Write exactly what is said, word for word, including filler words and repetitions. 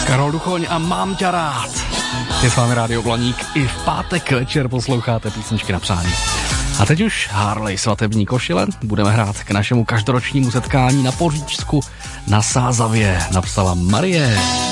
Karol Duchoň a Mám tě rád. Je s vámi Rádio Blaník. I v pátek večer posloucháte písničky na přání. A teď už Harley svatební košile. Budeme hrát k našemu každoročnímu setkání na Poříčsku na Sázavě, napsala Marie.